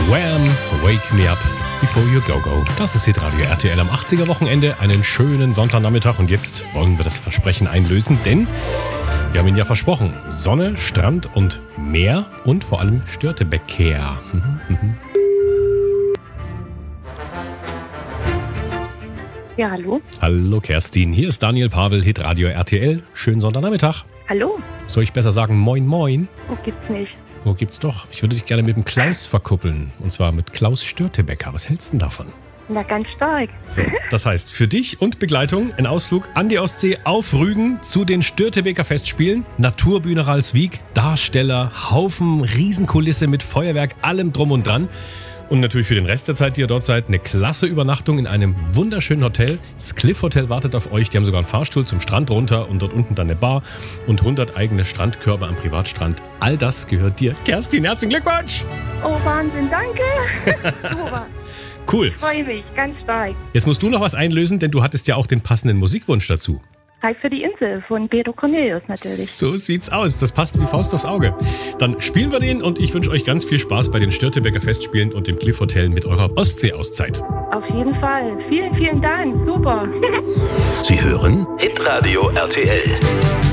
Wham! Wake Me Up Before You Go Go. Das ist Hitradio RTL am 80er-Wochenende. Einen schönen Sonntagnachmittag. Und jetzt wollen wir das Versprechen einlösen, denn wir haben Ihnen ja versprochen, Sonne, Strand und Meer und vor allem Störtebeker. Ja, hallo. Hallo Kerstin, hier ist Daniel Pavel, Hitradio RTL. Schönen Sonntagnachmittag. Hallo. Soll ich besser sagen Moin Moin? Oh, gibt's nicht. Wo gibt's doch? Ich würde dich gerne mit dem Klaus verkuppeln. Und zwar mit Klaus Störtebeker. Was hältst du denn davon? Na, ganz stark. So, das heißt, für dich und Begleitung ein Ausflug an die Ostsee auf Rügen zu den Störtebeker Festspielen. Naturbühne Ralswiek, Darsteller, Haufen, Riesenkulisse mit Feuerwerk, allem drum und dran. Und natürlich für den Rest der Zeit, die ihr dort seid, eine klasse Übernachtung in einem wunderschönen Hotel. Das Cliff Hotel wartet auf euch. Die haben sogar einen Fahrstuhl zum Strand runter und dort unten dann eine Bar und 100 eigene Strandkörbe am Privatstrand. All das gehört dir. Kerstin, herzlichen Glückwunsch! Oh, Wahnsinn, danke. Super. Cool. Ich freue mich, ganz stark. Jetzt musst du noch was einlösen, denn du hattest ja auch den passenden Musikwunsch dazu. Zeit für die Insel von Pedro Cornelius natürlich. So sieht's aus. Das passt wie Faust aufs Auge. Dann spielen wir den und ich wünsche euch ganz viel Spaß bei den Störtebeker Festspielen und dem Cliff Hotel mit eurer Ostsee-Auszeit. Auf jeden Fall. Vielen, vielen Dank. Super. Sie hören Hitradio RTL.